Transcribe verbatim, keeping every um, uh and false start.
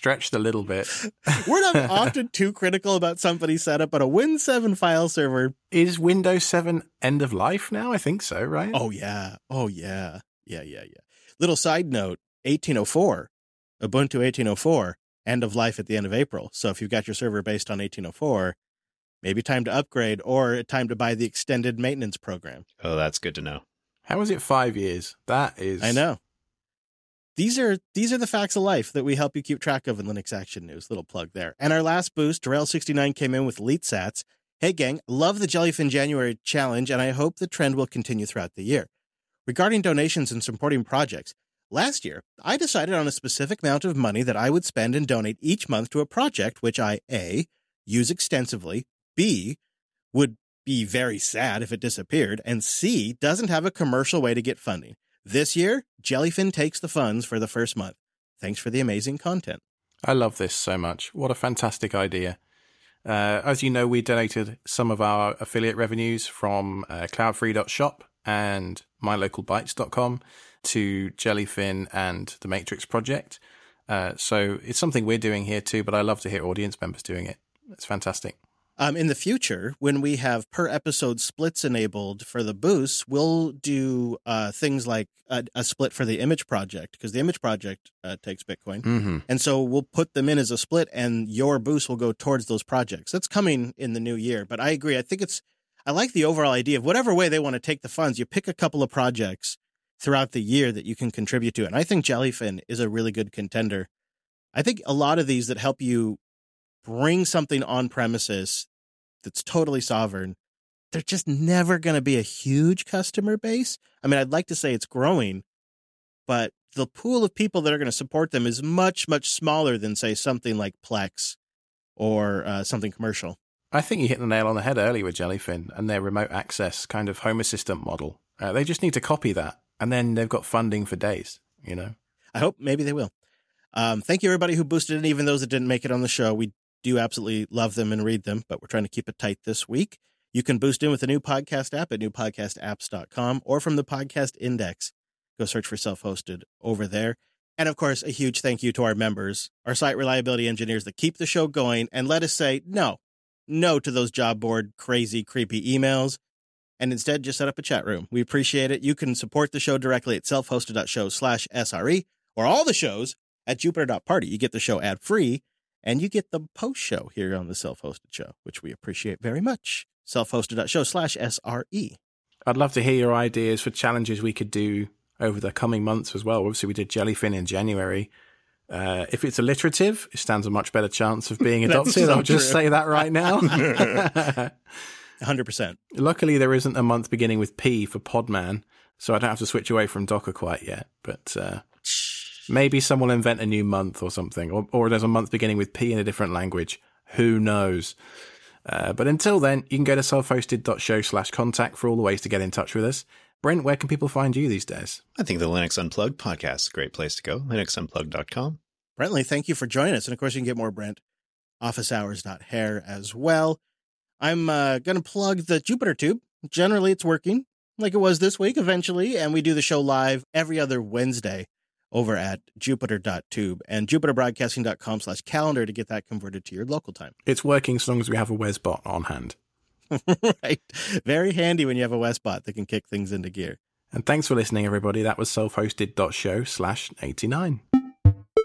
stretched a little bit. We're not often too critical about somebody's setup, but a Win seven file server... Is Windows seven end of life now? I think so, right? Oh, yeah. Oh, yeah. Yeah, yeah, yeah. Little side note, eighteen oh four, Ubuntu eighteen oh four, end of life at the end of April. So if you've got your server based on eighteen oh four, maybe time to upgrade or time to buy the extended maintenance program. Oh, that's good to know. How is it five years? That is... I know. These are these are the facts of life that we help you keep track of in Linux Action News. Little plug there. And our last boost, Darrell sixty-nine came in with Elite Sats. Hey, gang, love the Jellyfin January challenge, and I hope the trend will continue throughout the year. Regarding donations and supporting projects, last year, I decided on a specific amount of money that I would spend and donate each month to a project which I, A, use extensively, B, would be very sad if it disappeared, and C, doesn't have a commercial way to get funding. This year, Jellyfin takes the funds for the first month. Thanks for the amazing content. I love this so much. What a fantastic idea. Uh, as you know, we donated some of our affiliate revenues from uh, cloudfree dot shop and my local bytes dot com to Jellyfin and the Matrix project. Uh, so it's something we're doing here too, but I love to hear audience members doing it. It's fantastic. Um, in the future, when we have per episode splits enabled for the boosts, we'll do uh, things like a, a split for the image project, because the image project uh, takes Bitcoin. Mm-hmm. And so we'll put them in as a split and your boost will go towards those projects. That's coming in the new year. But I agree. I think it's, I like the overall idea of whatever way they want to take the funds, you pick a couple of projects throughout the year that you can contribute to. And I think Jellyfin is a really good contender. I think a lot of these that help you bring something on premises that's totally sovereign, they're just never going to be a huge customer base. I mean, I'd like to say it's growing, but the pool of people that are going to support them is much, much smaller than, say, something like Plex or uh, something commercial. I think you hit the nail on the head earlier with Jellyfin and their remote access kind of Home Assistant model. Uh, they just need to copy that, and then they've got funding for days, you know? I hope maybe they will. Um, thank you, everybody who boosted it, even those that didn't make it on the show. We do absolutely love them and read them, but we're trying to keep it tight this week. You can boost in with the new podcast app at new podcast apps dot com or from the podcast index. Go search for Self-Hosted over there. And of course, a huge thank you to our members, our site reliability engineers that keep the show going and let us say no, no to those job board, crazy, creepy emails, and instead just set up a chat room. We appreciate it. You can support the show directly at self-hosted dot show slash S R E or all the shows at jupiter dot party. You get the show ad-free. And you get the post show here on the Self-Hosted Show, which we appreciate very much. self-hosted dot show slash S R E. I'd love to hear your ideas for challenges we could do over the coming months as well. Obviously, we did Jellyfin in January. Uh, if it's alliterative, it stands a much better chance of being adopted. so I'll just true. say that right now. one hundred percent. Luckily, there isn't a month beginning with P for Podman, so I don't have to switch away from Docker quite yet. But... Uh, maybe someone will invent a new month or something, or, or there's a month beginning with P in a different language. Who knows? Uh, but until then, you can go to self-hosted dot show slash contact for all the ways to get in touch with us. Brent, where can people find you these days? I think the Linux Unplugged podcast is a great place to go. linux unplugged dot com. Brentley, thank you for joining us. And of course, you can get more Brent, office hours dot hair as well. I'm uh, going to plug the Jupiter Tube. Generally, it's working like it was this week eventually. And we do the show live every other Wednesday over at jupiter dot tube and jupiter broadcasting dot com slash calendar to get that converted to your local time. It's working as long as we have a Wesbot on hand. Right. Very handy when you have a Wesbot that can kick things into gear. And thanks for listening, everybody. That was self-hosted dot show slash eighty-nine.